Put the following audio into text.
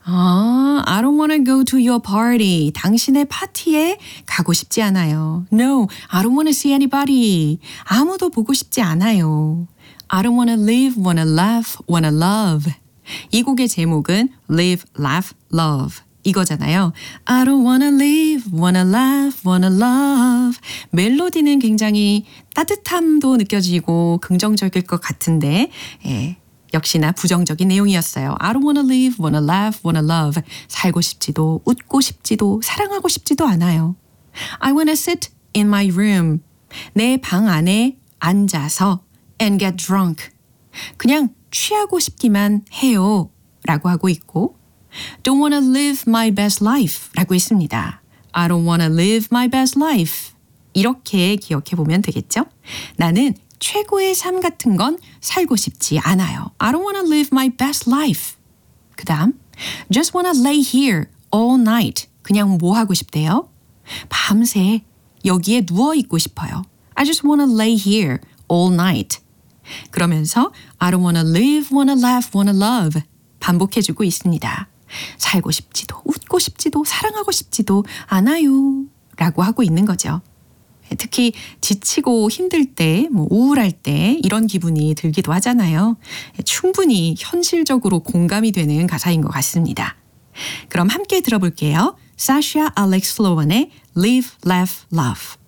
I don't want to go to your party. 당신의 파티에 가고 싶지 않아요. No, I don't want to see anybody. 아무도 보고 싶지 않아요. I don't want to live, wanna laugh, wanna love. 이 곡의 제목은 Live, Laugh, Love 이거잖아요. I don't wanna live, wanna laugh, wanna love. 멜로디는 굉장히 따뜻함도 느껴지고 긍정적일 것 같은데 역시나 부정적인 내용이었어요. I don't wanna live, wanna laugh, wanna love. 살고 싶지도 웃고 싶지도 사랑하고 싶지도 않아요. I wanna sit in my room. 내 방 안에 앉아서 and get drunk. 그냥 취하고 싶기만 해요. 라고 하고 있고 Don't wanna live my best life 라고 했습니다. I don't wanna live my best life. 이렇게 기억해 보면 되겠죠? 나는 최고의 삶 같은 건 살고 싶지 않아요. I don't wanna live my best life. 그 다음 Just wanna lay here all night. 그냥 뭐 하고 싶대요? 밤새 여기에 누워있고 싶어요. I just wanna lay here all night. 그러면서 I don't wanna live, wanna laugh, wanna love 반복해주고 있습니다. 살고 싶지도 웃고 싶지도 사랑하고 싶지도 않아요 라고 하고 있는 거죠. 특히 지치고 힘들 때, 우울할 때 이런 기분이 들기도 하잖아요. 충분히 현실적으로 공감이 되는 가사인 것 같습니다. 그럼 함께 들어볼게요. 사샤 알렉스 플로원의 Live, Laugh, Love.